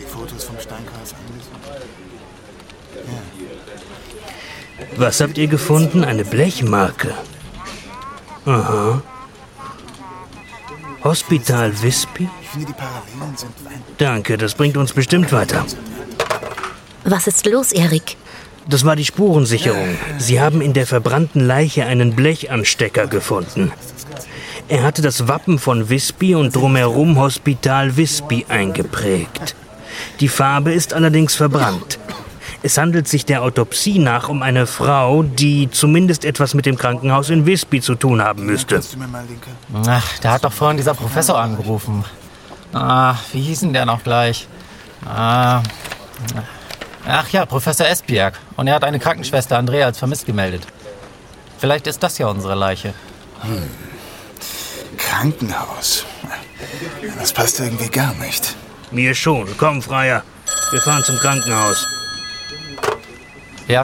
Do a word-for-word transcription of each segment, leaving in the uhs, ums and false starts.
die Fotos vom Steinkreis angesehen? Ja. Was habt ihr gefunden? Eine Blechmarke. Aha. Hospital Visby? Ich finde, die Parallelen sind ein... Danke, das bringt uns bestimmt weiter. Was ist los, Erik? Das war die Spurensicherung. Sie haben in der verbrannten Leiche einen Blechanstecker gefunden. Er hatte das Wappen von Visby und drumherum Hospital Visby eingeprägt. Die Farbe ist allerdings verbrannt. Es handelt sich der Autopsie nach um eine Frau, die zumindest etwas mit dem Krankenhaus in Visby zu tun haben müsste. Kannst du mir mal Linke? Ach, da hat doch vorhin dieser Professor angerufen. Ah, wie hieß denn der noch gleich? Ah, ach ja, Professor Esbjerg. Und er hat eine Krankenschwester Andrea als vermisst gemeldet. Vielleicht ist das ja unsere Leiche. Hm. Krankenhaus. Das passt irgendwie gar nicht. Mir schon. Komm, Freier. Wir fahren zum Krankenhaus. Ja.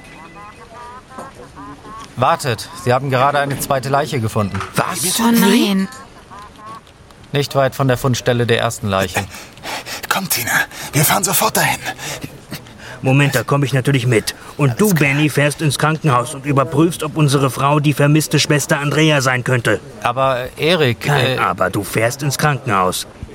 Wartet, Sie haben gerade eine zweite Leiche gefunden. Was? Oh nein. Nicht weit von der Fundstelle der ersten Leiche. Komm, Tina, wir fahren sofort dahin. Moment, da komme ich natürlich mit. Und du, Benny, fährst ins Krankenhaus und überprüfst, ob unsere Frau die vermisste Schwester Andrea sein könnte. Aber Erik... Kein äh, Aber, du fährst ins Krankenhaus.